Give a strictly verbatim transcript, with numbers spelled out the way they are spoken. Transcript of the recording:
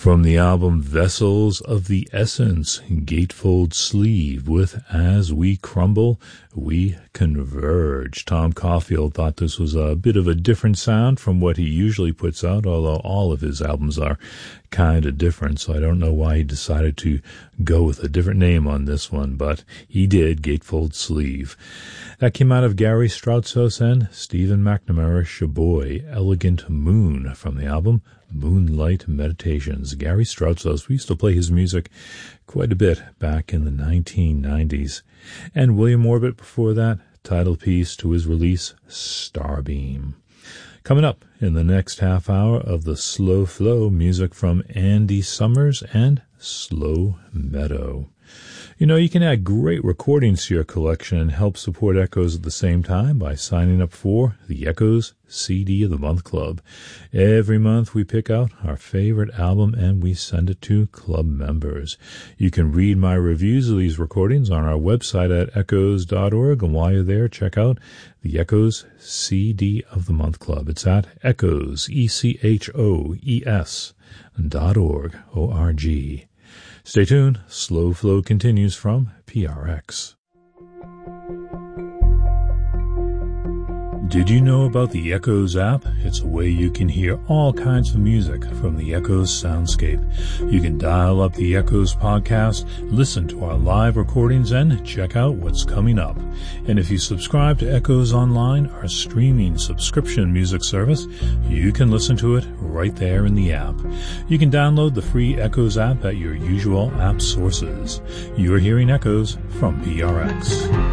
From the album Vessels of the Essence, Gatefold Sleeve with As We Crumble, We Converge. Tom Caulfield thought this was a bit of a different sound from what he usually puts out, although all of his albums are kind of different, so I don't know why he decided to go with a different name on this one, but he did, Gatefold Sleeve. That came out of Gary Strautsos and Stephen McNamara Shaboy, Elegant Moon, from the album Moonlight Meditations. Gary Strautsos, we used to play his music quite a bit back in the nineteen nineties. And William Orbit before that, title piece to his release, Starbeam. Coming up in the next half hour of the Slow Flow, music from Andy Summers and Slow Meadow. You know, you can add great recordings to your collection and help support Echoes at the same time by signing up for the Echoes C D of the Month Club. Every month we pick out our favorite album and we send it to club members. You can read my reviews of these recordings on our website at echoes dot org, and while you're there, check out the Echoes C D of the Month Club. It's at Echoes, E C H O E S, dot org, O R G. Stay tuned. Slow Flow continues from P R X. Did you know about the Echoes app? It's a way you can hear all kinds of music from the Echoes soundscape. You can dial up the Echoes podcast, listen to our live recordings, and check out what's coming up. And if you subscribe to Echoes Online, our streaming subscription music service, you can listen to it right there in the app. You can download the free Echoes app at your usual app sources. You're hearing Echoes from P R X.